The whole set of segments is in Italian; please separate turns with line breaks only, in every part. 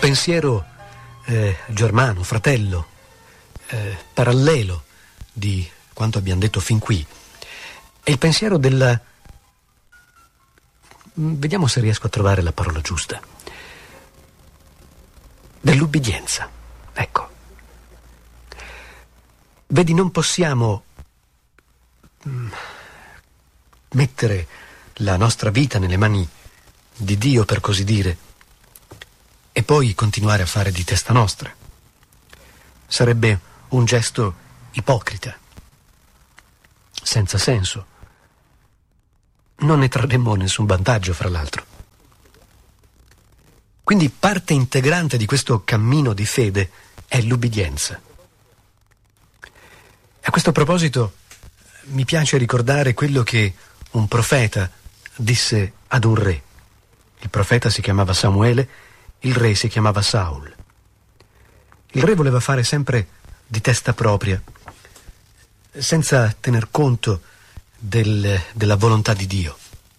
pensiero germano, fratello, parallelo di quanto abbiamo detto fin qui, è il pensiero della... Vediamo se riesco a trovare la parola giusta. Dell'ubbidienza. Ecco. Vedi, non possiamo mettere la nostra vita nelle mani di Dio, per così dire, e poi continuare a fare di testa nostra. Sarebbe un gesto ipocrita, senza senso. Non ne trarremmo nessun vantaggio, fra l'altro. Quindi parte integrante di questo cammino di fede è l'ubbidienza. A questo proposito mi piace ricordare quello che un profeta disse ad un re. Il profeta si chiamava Samuele, il re si chiamava Saul. Il re voleva fare sempre di testa propria, senza tener conto della volontà di Dio.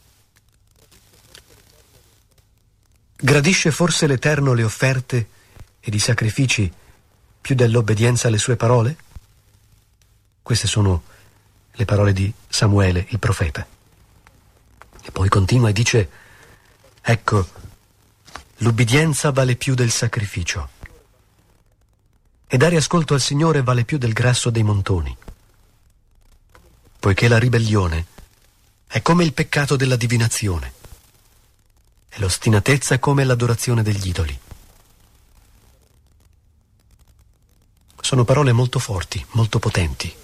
Gradisce forse l'Eterno le offerte ed i sacrifici più dell'obbedienza alle sue parole? Queste sono le parole di Samuele, il profeta. E poi continua e dice: ecco, l'ubbidienza vale più del sacrificio, e dare ascolto al Signore vale più del grasso dei montoni, poiché la ribellione è come il peccato della divinazione, e l'ostinatezza è come l'adorazione degli idoli. Sono parole molto forti, molto potenti.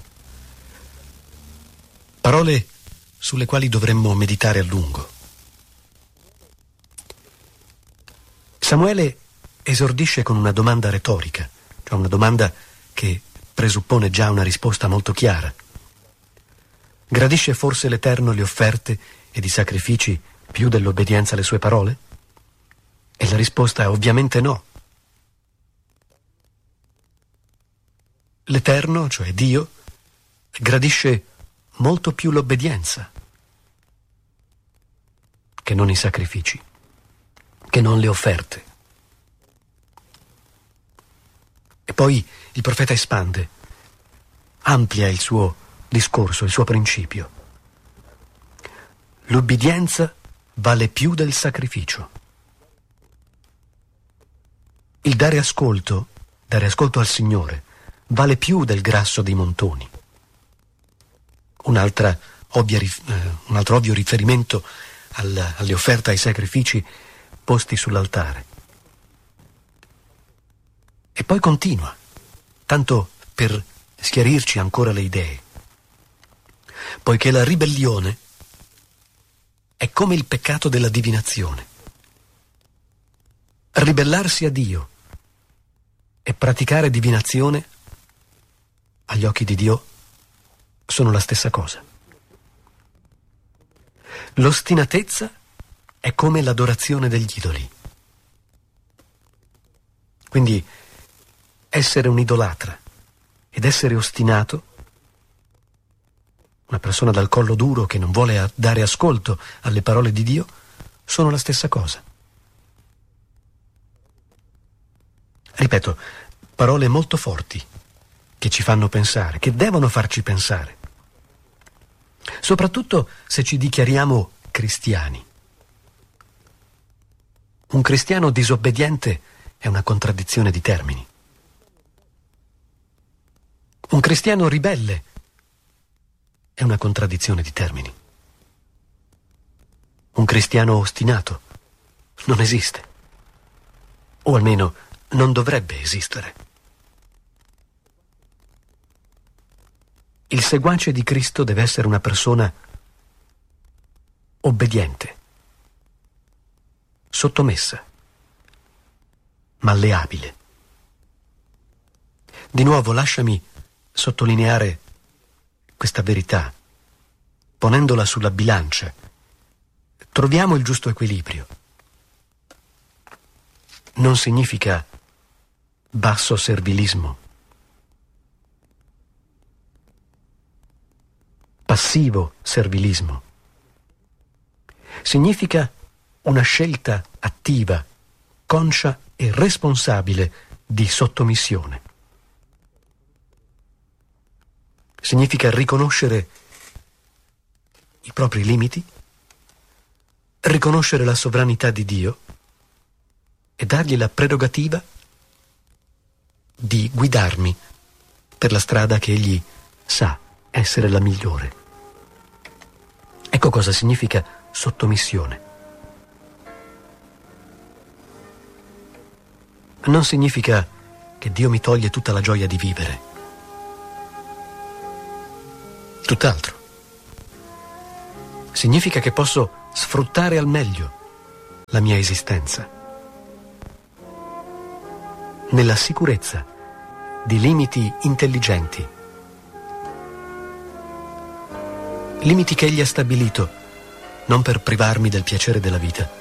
Parole sulle quali dovremmo meditare a lungo. Samuele esordisce con una domanda retorica, cioè una domanda che presuppone già una risposta molto chiara. Gradisce forse l'Eterno le offerte ed i sacrifici più dell'obbedienza alle sue parole? E la risposta è ovviamente no. L'Eterno, cioè Dio, gradisce molto più l'obbedienza che non i sacrifici, che non le offerte. E poi il profeta espande, amplia il suo discorso, il suo principio. L'ubbidienza vale più del sacrificio. Il dare ascolto al Signore, vale più del grasso dei montoni. Un altro ovvio riferimento alle offerte, ai sacrifici posti sull'altare. E poi continua, tanto per schiarirci ancora le idee. Poiché la ribellione è come il peccato della divinazione. Ribellarsi a Dio e praticare divinazione agli occhi di Dio sono la stessa cosa. L'ostinatezza è come l'adorazione degli idoli. Quindi essere un idolatra ed essere ostinato, una persona dal collo duro che non vuole dare ascolto alle parole di Dio, sono la stessa cosa. Ripeto, parole molto forti che ci fanno pensare, che devono farci pensare. Soprattutto se ci dichiariamo cristiani. Un cristiano disobbediente è una contraddizione di termini. Un cristiano ribelle è una contraddizione di termini. Un cristiano ostinato non esiste, o almeno non dovrebbe esistere. Il seguace di Cristo deve essere una persona obbediente, sottomessa, malleabile. Di nuovo lasciami sottolineare questa verità, ponendola sulla bilancia. Troviamo il giusto equilibrio. Non significa basso servilismo, passivo servilismo. Significa una scelta attiva, conscia e responsabile di sottomissione. Significa riconoscere i propri limiti, riconoscere la sovranità di Dio e dargli la prerogativa di guidarmi per la strada che Egli sa essere la migliore. Ecco cosa significa sottomissione. Non significa che Dio mi toglie tutta la gioia di vivere. Tutt'altro. Significa che posso sfruttare al meglio la mia esistenza, nella sicurezza di limiti intelligenti, limiti che Egli ha stabilito non per privarmi del piacere della vita,